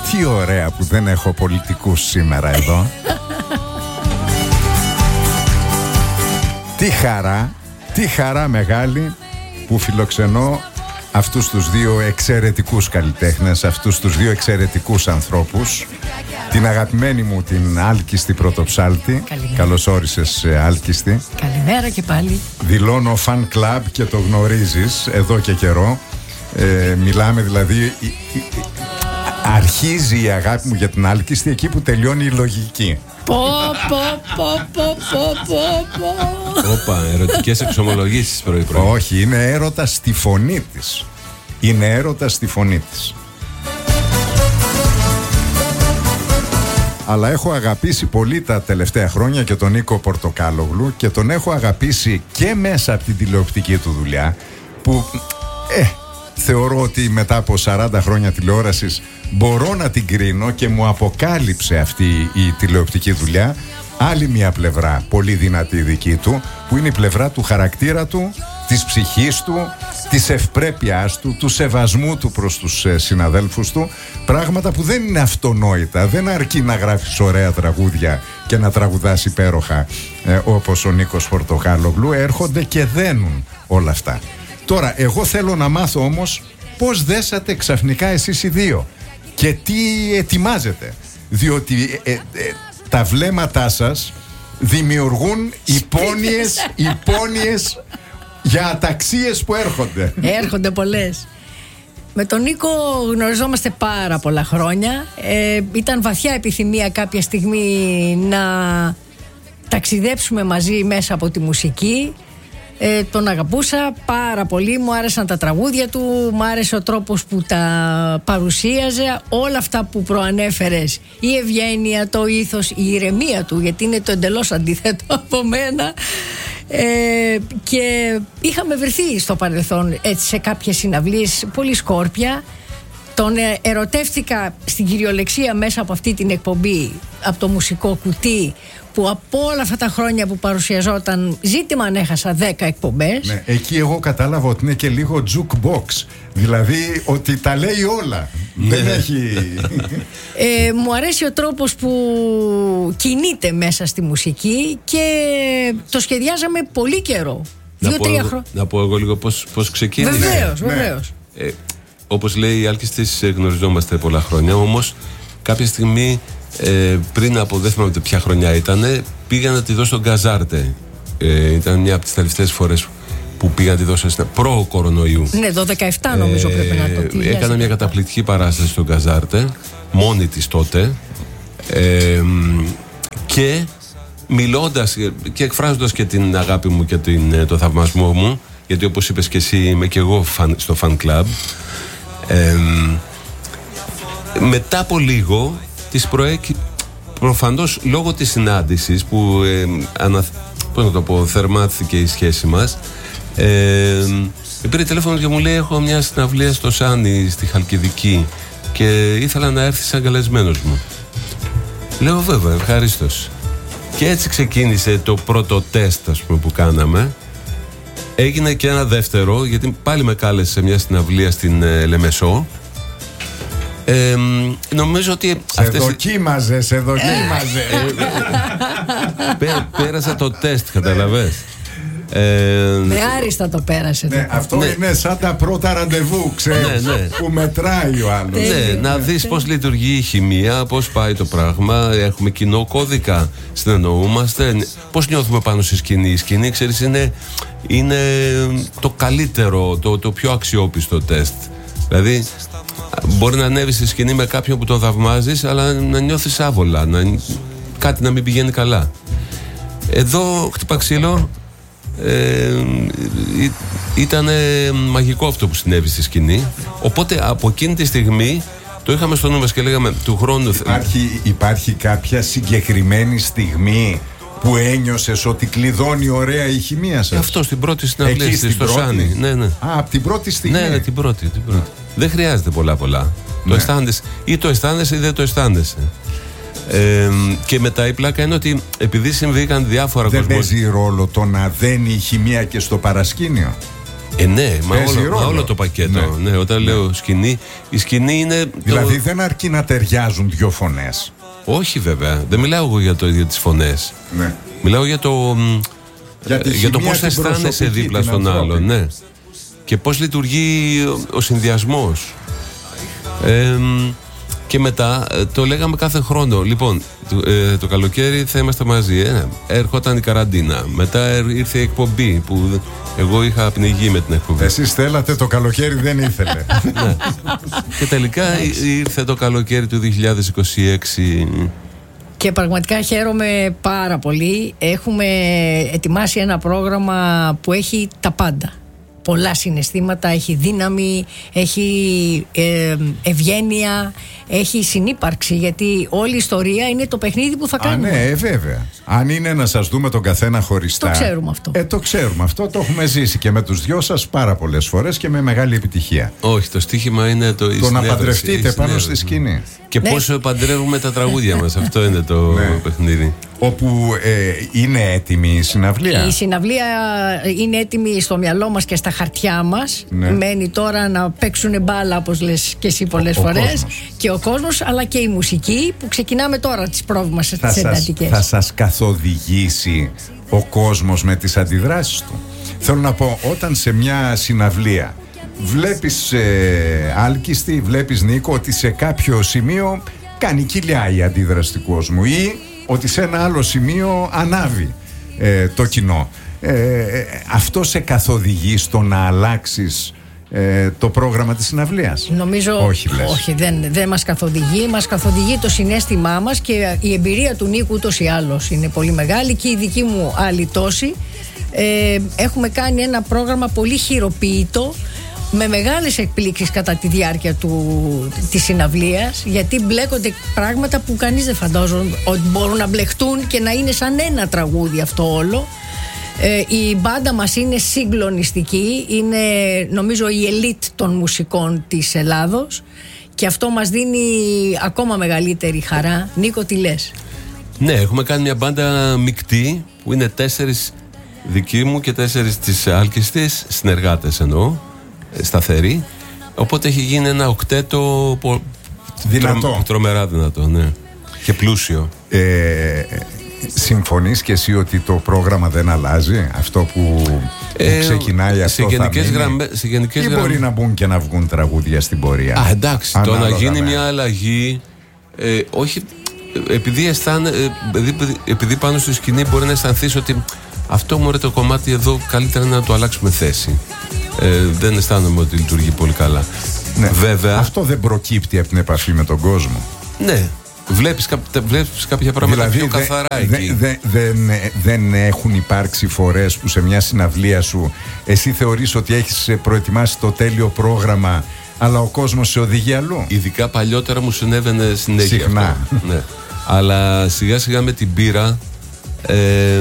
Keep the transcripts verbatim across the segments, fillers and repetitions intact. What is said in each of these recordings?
Τι ωραία που δεν έχω πολιτικούς σήμερα εδώ. Τι χαρά, τι χαρά μεγάλη που φιλοξενώ αυτούς τους δύο εξαιρετικούς καλλιτέχνες, αυτούς τους δύο εξαιρετικούς ανθρώπους. Την αγαπημένη μου την Άλκιστη Πρωτοψάλτη. Καλώς όρισες, Άλκιστη. Καλημέρα και πάλι. Δηλώνω fan club και το γνωρίζεις εδώ και καιρό. ε, Μιλάμε δηλαδή, αρχίζει η αγάπη μου για την Άλκιστη εκεί που τελειώνει η λογική. Πω πω πω πω πω πω. Όπα, ερωτικές εξομολογήσεις πρωί-πρωί. Όχι, είναι έρωτα στη φωνή της. Είναι έρωτα στη φωνή της. Αλλά έχω αγαπήσει πολύ τα τελευταία χρόνια και τον Νίκο Πορτοκάλογλου και τον έχω αγαπήσει και μέσα από την τηλεοπτική του δουλειά που ε, θεωρώ ότι μετά από σαράντα χρόνια τηλεόρασης μπορώ να την κρίνω και μου αποκάλυψε αυτή η τηλεοπτική δουλειά άλλη μια πλευρά πολύ δυνατή δική του, που είναι η πλευρά του χαρακτήρα του, της ψυχής του, της ευπρέπειάς του, του σεβασμού του προς τους ε, συναδέλφους του. Πράγματα που δεν είναι αυτονόητα. Δεν αρκεί να γράφεις ωραία τραγούδια και να τραγουδάς υπέροχα ε, όπως ο Νίκος Πορτοκάλογλου. Έρχονται και δένουν όλα αυτά. Τώρα εγώ θέλω να μάθω όμως πώς δέσατε ξαφνικά εσείς οι δύο και τι ετοιμάζετε. Διότι ε, ε, ε, τα βλέμματά σας δημιουργούν υπόνοιες, υπόνοιες για αταξίες που έρχονται. Έρχονται πολλές. Με τον Νίκο γνωριζόμαστε πάρα πολλά χρόνια. ε, Ήταν βαθιά επιθυμία κάποια στιγμή να ταξιδέψουμε μαζί μέσα από τη μουσική. ε, Τον αγαπούσα πάρα πολύ. Μου άρεσαν τα τραγούδια του, μου άρεσε ο τρόπος που τα παρουσίαζε. Όλα αυτά που προανέφερες, η ευγένεια, το ήθος, η ηρεμία του, γιατί είναι το εντελώς αντίθετο από μένα. Ε, και είχαμε βρεθεί στο παρελθόν έτσι, σε κάποιες συναυλίες πολύ σκόρπια. Τον ερωτεύτηκα στην κυριολεξία μέσα από αυτή την εκπομπή, από το μουσικό κουτί, που από όλα αυτά τα χρόνια που παρουσιαζόταν, ζήτημα αν έχασα δέκα εκπομπές. Ναι, εκεί εγώ κατάλαβα ότι είναι και λίγο jukebox. Δηλαδή ότι τα λέει όλα. Δεν έχει... ε, Μου αρέσει ο τρόπος που κινείται μέσα στη μουσική και το σχεδιάζαμε πολύ καιρό. Δύο-τρία χρόνια. Να πω εγώ λίγο πώς, πώς ξεκίνησε. Βεβαίως, ναι. βεβαίως. Ε, όπως λέει η Άλκιστη, γνωριζόμαστε πολλά χρόνια. Όμως κάποια στιγμή, ε, πριν από δεν θυμάμαι ποια χρονιά ήταν, πήγα να τη δώσω στον Καζάρτε. Ε, ήταν μια από τις τελευταίες φορές που πήγα να τη δώσω στην προ-κορονοϊού. Ναι, το δεκαεπτά νομίζω ε, πρέπει να το. Έκανα μια καταπληκτική παράσταση στον Καζάρτε, μόνη της τότε. Ε, και μιλώντας και εκφράζοντας και την αγάπη μου και την, το θαυμασμό μου, γιατί όπως είπες και εσύ είμαι και εγώ φαν, στο fan club. Ε, μετά από λίγο της προέκυψε, προφανώς λόγω της συνάντησης που ε, ανα, πώς να το πω, θερμάθηκε η σχέση μας, ε, με πήρε τηλέφωνο και μου λέει: έχω μια συναυλία στο Σάνι στη Χαλκιδική και ήθελα να έρθει σαν καλεσμένος μου. Λέω βέβαια, ευχαρίστως. Και έτσι ξεκίνησε το πρώτο τεστ, ας πούμε, που κάναμε. Έγινε και ένα δεύτερο, γιατί πάλι με κάλεσε σε μια συναυλία στην ε, Λεμεσό. Ε, νομίζω ότι σε αυτές... δοκίμαζε, σε δοκίμαζε. Πέ, πέρασα το τεστ, καταλαβες. Ε, με άριστα το πέρασε. Ναι, αυτό ναι. Είναι σαν τα πρώτα ραντεβού, ξέρεις, ναι, ναι. Που μετράει ο άλλος. Ναι, να δεις πώς λειτουργεί η χημεία, πώς πάει το πράγμα. Έχουμε κοινό κώδικα, συνεννοούμαστε. Πώς νιώθουμε πάνω στη σκηνή. Η σκηνή, ξέρεις, είναι, είναι το καλύτερο, το, το πιο αξιόπιστο τεστ. Δηλαδή μπορεί να ανέβεις στη σκηνή με κάποιον που τον θαυμάζεις, αλλά να νιώθεις άβολα, να, κάτι να μην πηγαίνει καλά. Εδώ χτυπά ξύλο. Ε, ήταν μαγικό αυτό που συνέβη στη σκηνή. Οπότε από εκείνη τη στιγμή το είχαμε στο νου μας και λέγαμε του χρόνου. Υπάρχει, υπάρχει κάποια συγκεκριμένη στιγμή που ένιωσες ότι κλειδώνει ωραία η χημεία σας? Αυτό στην πρώτη συναυλία στο Σάνι. Ναι, ναι. Α, από την πρώτη στιγμή. Ναι, ναι, την πρώτη, την πρώτη. Δεν χρειάζεται πολλά πολλά. Ναι. Το αισθάνεσαι, ή το αισθάνεσαι ή δεν το αισθάνεσαι. Ε, και μετά η πλάκα είναι ότι επειδή συμβήκαν διάφορα δεν κοσμos... παίζει ρόλο το να δένει η χημεία και στο παρασκήνιο. Ε, ναι, μα όλο, μα όλο το πακέτο. Ναι. Ναι, όταν ναι. λέω σκηνή, η σκηνή είναι. Δηλαδή το... δεν αρκεί να ταιριάζουν δύο φωνές. Όχι, βέβαια. Δεν μιλάω εγώ για, το, για τις φωνές. Ναι. Μιλάω για το. Για, για το πώς αισθάνεσαι δίπλα στον άλλον. Ναι. Και πώς λειτουργεί ο συνδυασμός. Ε, και μετά το λέγαμε κάθε χρόνο. Λοιπόν, το, ε, το καλοκαίρι θα είμαστε μαζί. Ε, έρχονταν η καραντίνα. Μετά ήρθε η εκπομπή που εγώ είχα πνιγεί με την εκπομπή. Εσείς θέλατε, το καλοκαίρι δεν ήθελε. Ναι. Και τελικά ήρθε το καλοκαίρι του δύο χιλιάδες είκοσι έξι. Και πραγματικά χαίρομαι πάρα πολύ. Έχουμε ετοιμάσει ένα πρόγραμμα που έχει τα πάντα. Πολλά συναισθήματα, έχει δύναμη, έχει ε, ευγένεια, έχει συνύπαρξη, γιατί όλη η ιστορία είναι το παιχνίδι που θα κάνουμε. Α, ναι, ε, βέβαια. Αν είναι να σας δούμε τον καθένα χωριστά. Το ξέρουμε αυτό. Ε, το ξέρουμε αυτό, το έχουμε ζήσει και με τους δυο σας πάρα πολλές φορές και με μεγάλη επιτυχία. Όχι, το στοίχημα είναι το, το να παντρευτείτε πάνω στη σκηνή. Και ναι. Πώς παντρεύουμε τα τραγούδια μας, αυτό είναι το ναι. παιχνίδι. Όπου ε, είναι έτοιμη η συναυλία. Η συναυλία είναι έτοιμη στο μυαλό μας και στα χαρτιά μας. Ναι. Μένει τώρα να παίξουν μπάλα, όπως λες και εσύ πολλές ο, φορές. Ο κόσμος. Και ο κόσμος, αλλά και η μουσική που ξεκινάμε τώρα τις πρόβες μας στις εντατικές. Θα σας καθοδηγήσει ο κόσμος με τις αντιδράσεις του. Θέλω να πω, όταν σε μια συναυλία βλέπεις ε, άλκιστη, βλέπεις Νίκο, ότι σε κάποιο σημείο κάνει κοιλιά η αντίδραση του κόσμου ή ότι σε ένα άλλο σημείο ανάβει ε, το κοινό. Ε, ε, αυτό σε καθοδηγεί στο να αλλάξεις ε, το πρόγραμμα της συναυλίας? Νομίζω όχι, όχι δεν, δεν μας καθοδηγεί. Μας καθοδηγεί το συναίσθημά μας και η εμπειρία του Νίκου ούτως ή άλλως είναι πολύ μεγάλη και η δική μου άλλη τόση. Ε, έχουμε κάνει ένα πρόγραμμα πολύ χειροποίητο, με μεγάλες εκπλήξεις κατά τη διάρκεια του, της συναυλίας, γιατί μπλέκονται πράγματα που κανείς δεν φαντάζεται ότι μπορούν να μπλεχτούν και να είναι σαν ένα τραγούδι αυτό όλο. Ε, η μπάντα μας είναι συγκλονιστική, είναι νομίζω η ελίτ των μουσικών της Ελλάδος και αυτό μας δίνει ακόμα μεγαλύτερη χαρά. Νίκο, τι λες? Ναι, έχουμε κάνει μια μπάντα μεικτή που είναι τέσσερις δικοί μου και τέσσερις της άλκιστης, συνεργάτες εννοώ, σταθερή. Οπότε έχει γίνει ένα οκτέτο πο... δυνατό. Τρο... τρομερά δυνατό, ναι. Και πλούσιο. Ε, συμφωνείς και εσύ ότι το πρόγραμμα δεν αλλάζει? Αυτό που, ε, που ξεκινάει αυτό σε θα γενικές μείνει? γραμμές, σε γενικές ή γραμμές... μπορεί να μπουν και να βγουν τραγούδια στην πορεία? Α, εντάξει, ανάλογα, το να γίνει με... μια αλλαγή ε, όχι, επειδή, αισθάνε, ε, επειδή, επειδή πάνω στη σκηνή μπορεί να αισθανθείς ότι αυτό μου το κομμάτι εδώ καλύτερα να το αλλάξουμε θέση. Ε, δεν αισθάνομαι ότι λειτουργεί πολύ καλά. Ναι. Βέβαια, αυτό δεν προκύπτει από την επαφή με τον κόσμο? Ναι. Βλέπεις, βλέπεις κάποια πράγματα δηλαδή, πιο δε, καθαρά δε, εκεί. Δε, δεν, δεν έχουν υπάρξει φορές που σε μια συναυλία σου εσύ θεωρείς ότι έχεις προετοιμάσει το τέλειο πρόγραμμα, αλλά ο κόσμος σε οδηγεί αλλού? Ειδικά παλιότερα μου συνέβαινε συνέχεια. Συχνά. Ναι. Αλλά σιγά σιγά με την πείρα ε,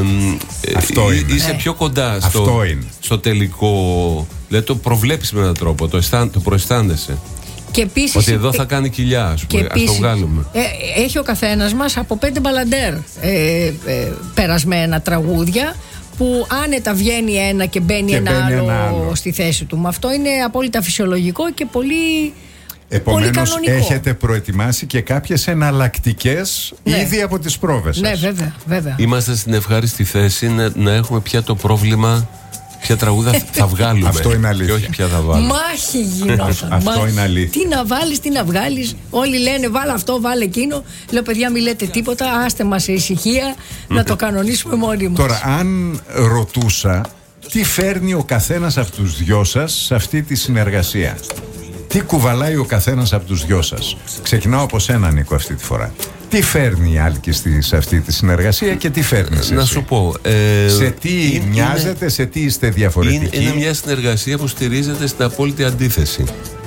αυτό ε, είναι. Είσαι πιο κοντά στο, στο τελικό. Δηλαδή το προβλέπεις με έναν τρόπο, το, αισθάν, το προαισθάνεσαι. Και επίσης, ότι εδώ θα κάνει κοιλιά, ας πούμε, επίσης, ας το βγάλουμε. Ε, έχει ο καθένας μας από πέντε μπαλαντέρ ε, ε, περασμένα τραγούδια, που άνετα βγαίνει ένα και μπαίνει, και ένα, μπαίνει άλλο ένα άλλο στη θέση του. Με αυτό είναι απόλυτα φυσιολογικό και πολύ, επομένως, πολύ κανονικό. Έχετε προετοιμάσει και κάποιες εναλλακτικές, ναι, ήδη από τις πρόβες σας? Ναι, βέβαια, βέβαια. Είμαστε στην ευχάριστη θέση να, να έχουμε πια το πρόβλημα ποια τραγούδα θα βγάλουμε. Αυτό είναι αλήθεια. Και όχι ποια θα βάλουμε. Μάχη γινόταν. Αυτό είναι αλήθεια. Τι να βάλεις, τι να βγάλεις. Όλοι λένε βάλε αυτό, βάλε εκείνο. Λέω, παιδιά, μην λέτε τίποτα. Άστε μας σε ησυχία να το κανονίσουμε μόνοι μας. Τώρα, αν ρωτούσα, τι φέρνει ο καθένας από τους δυο σας σε αυτή τη συνεργασία? Τι κουβαλάει ο καθένας από τους δυο σας? Ξεκινάω από σένα, Νίκο, αυτή τη φορά. Τι φέρνει η Άλκιστη σε αυτή τη συνεργασία και τι φέρνει εσύ? Να σου πω. Ε, σε τι είναι, μοιάζετε, σε τι είστε διαφορετικοί? Είναι, είναι μια συνεργασία που στηρίζεται στην απόλυτη αντίθεση.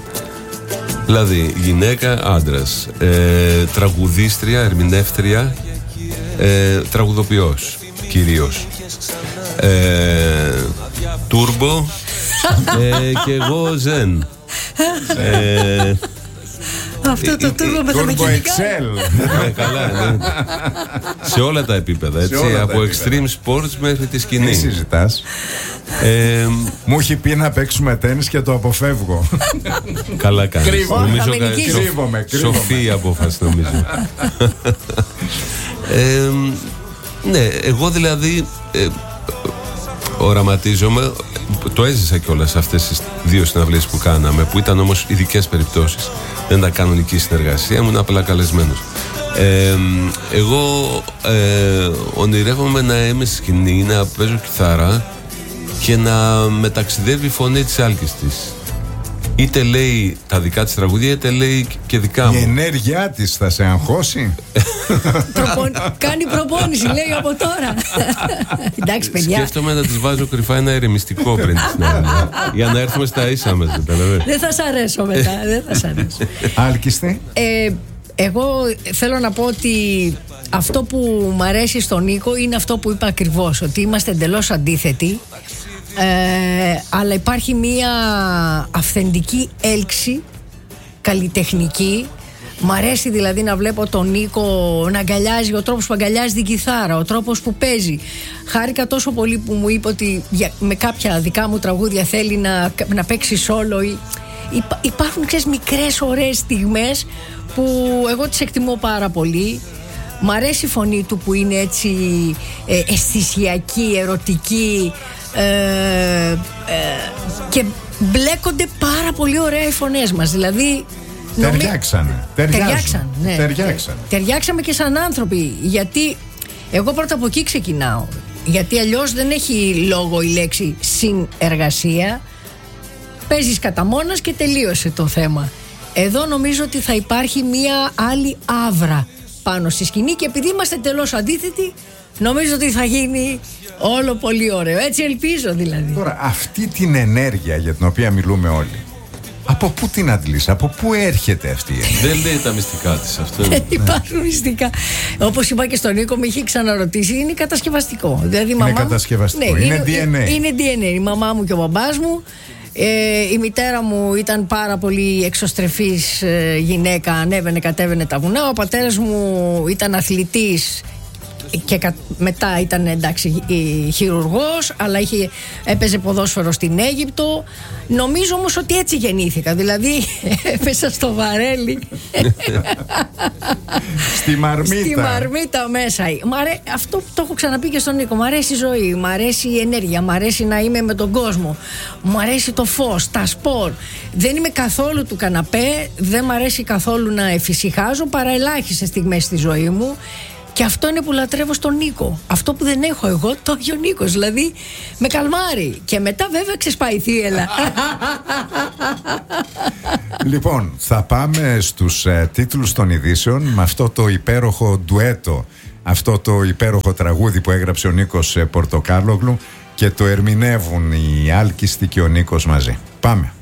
Δηλαδή, γυναίκα, άντρας, ε, τραγουδίστρια, ερμηνεύτρια, ε, τραγουδοποιός κυρίως. Ε, τούρμπο ε, και εγώ ζεν. Ε, Αυτό το τούρμπο με τα Turbo μηχανικά. Excel. Ναι, καλά, ναι. Σε όλα τα επίπεδα, έτσι. όλα τα Από επίπεδα. extreme sports μέχρι τη Τι σκηνή. συζητάς? Ε, Μου έχει πει να παίξουμε τένις και το αποφεύγω. καλά κάνεις. Κρύβω. Νομίζω Θα με κα- νικήσεις. σοφ- Κρύβομαι, κρύβομαι. Σοφή η απόφαση, νομίζω. ε, ναι, εγώ δηλαδή ε, οραματίζομαι. Το έζησα κιόλας σε αυτές τις δύο συναυλίες που κάναμε, που ήταν όμως ειδικές περιπτώσεις. Δεν ήταν κανονική συνεργασία, ήμουν απλά καλεσμένος. Ε, εγώ ε, ονειρεύομαι να είμαι στη σκηνή, να παίζω κιθάρα και να μεταξιδεύει η φωνή της άλκης της. Είτε λέει τα δικά της τραγούδια, είτε λέει και δικά Η μου. ενέργειά της θα σε αγχώσει. Προπον... Κάνει προπόνηση, λέει από τώρα. Εντάξει, παιδιά. Σκέφτομαι να της βάζω κρυφά ένα ερεμιστικό πριν τη συναυλία, για να έρθουμε στα ίσα μας, καταλαβαίνεις. Δεν θα σ' αρέσω μετά. Δεν θα σ' αρέσω. Άλκιστη. Ε, εγώ θέλω να πω ότι αυτό που μου αρέσει στον Νίκο είναι αυτό που είπα ακριβώς, ότι είμαστε εντελώς αντίθετοι, ε, αλλά υπάρχει μία αυθεντική έλξη καλλιτεχνική. Μ' αρέσει δηλαδή να βλέπω τον Νίκο να αγκαλιάζει, ο τρόπος που αγκαλιάζει την κιθάρα, ο τρόπος που παίζει. Χάρηκα τόσο πολύ που μου είπε ότι για, με κάποια δικά μου τραγούδια θέλει να, να παίξει solo. Υπά, υπάρχουν, ξέρεις, μικρές ωραίες στιγμές που εγώ τις εκτιμώ πάρα πολύ. Μ' αρέσει η φωνή του που είναι έτσι ε, αισθησιακή, ερωτική, ε, ε, και μπλέκονται πάρα πολύ ωραία οι φωνές μας. Δηλαδή νομι- Ταιριάξανε. Ταιριάζουν. Ταιριάξαν, ναι. Ταιριάξαν. Ταιριάξαμε και σαν άνθρωποι. Γιατί εγώ πρώτα από εκεί ξεκινάω. Γιατί αλλιώς δεν έχει λόγο η λέξη συνεργασία. Παίζεις κατά μόνος και τελείωσε το θέμα. Εδώ νομίζω ότι θα υπάρχει μία άλλη άβρα πάνω στη σκηνή και επειδή είμαστε τελώς αντίθετοι, νομίζω ότι θα γίνει όλο πολύ ωραίο. Έτσι ελπίζω δηλαδή. Τώρα, αυτή την ενέργεια για την οποία μιλούμε όλοι, από πού την αντλείς, από πού έρχεται αυτή η ενέργεια? Δεν λέει τα μυστικά της αυτό. είναι. Υπάρχουν μυστικά. Όπως είπα και στον Νίκο, με είχε ξαναρωτήσει, είναι κατασκευαστικό. Δηλαδή, η μαμά μου- κατασκευαστικό, είναι ντι εν έι. Είναι ντι εν έι. Η μαμά μου και ο μπαμπάς μου. Ε, η μητέρα μου ήταν πάρα πολύ εξωστρεφής ε, γυναίκα, ανέβαινε κατέβαινε τα βουνά. Ο πατέρας μου ήταν αθλητής και κα, μετά ήταν, εντάξει, χειρουργός, αλλά είχε, έπαιζε ποδόσφαιρο στην Αίγυπτο. Νομίζω όμως ότι έτσι γεννήθηκα. Δηλαδή έπεσα στο βαρέλι. Στη μαρμίτα. Στη μαρμίτα μέσα. Μ' αρέ... Αυτό που το έχω ξαναπεί και στον Νίκο. Μ' αρέσει η ζωή, μ' αρέσει η ενέργεια, μ' αρέσει να είμαι με τον κόσμο. Μ' αρέσει το φως, τα σπορ. Δεν είμαι καθόλου του καναπέ, δεν μ' αρέσει καθόλου να εφησυχάζω, παρά ελάχιστες στιγμές στη ζωή μου. Και αυτό είναι που λατρεύω στον Νίκο. Αυτό που δεν έχω εγώ, το έχει ο Νίκος. Δηλαδή με καλμάρει. Και μετά βέβαια ξεσπάει η θύελα. Λοιπόν, θα πάμε στους ε, τίτλους των ειδήσεων με αυτό το υπέροχο ντουέτο, αυτό το υπέροχο τραγούδι που έγραψε ο Νίκος ε, Πορτοκάλογλου και το ερμηνεύουν οι Άλκιστοι και ο Νίκος μαζί. Πάμε.